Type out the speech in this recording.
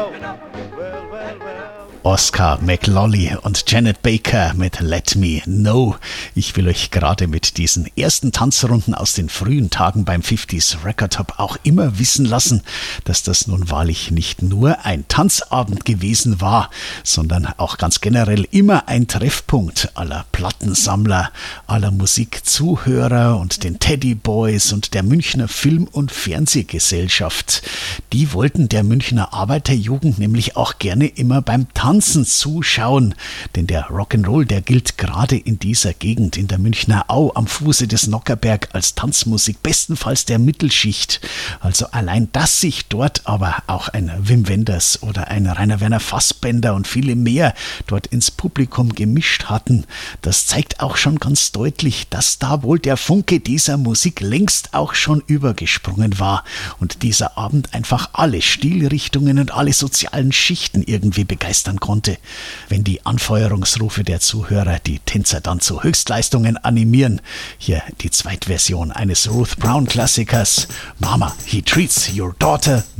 Oscar McLolly und Janet Baker mit Let Me Know. Ich will euch gerade mit diesen ersten Tanzrunden aus den frühen Tagen beim 50s Record Hop auch immer wissen lassen, dass das nun wahrlich nicht nur ein Tanzabend gewesen war, sondern auch ganz generell immer ein Treffpunkt aller Plattensammler, aller Musikzuhörer und den Teddy Boys und der Münchner Film- und Fernsehgesellschaft. Die wollten der Münchner Arbeiterjugend nämlich auch gerne immer beim Tanzen zuschauen, denn der Rock'n'Roll, der gilt gerade in dieser Gegend, in der Münchner Au am Fuße des Nockherberg als Tanzmusik bestenfalls der Mittelschicht. Also allein, dass sich dort aber auch ein Wim Wenders oder ein Rainer Werner Fassbender und viele mehr dort ins Publikum gemischt hatten, das zeigt auch schon ganz deutlich, dass da wohl der Funke dieser Musik längst auch schon übergesprungen war und dieser Abend einfach alle Stilrichtungen und alle sozialen Schichten irgendwie begeistern konnte. Wenn die Anfeuerungsrufe der Zuhörer die Tänzer dann zu Höchstleistungen animieren. Hier die Zweitversion eines Ruth Brown Klassikers. Mama, he treats your daughter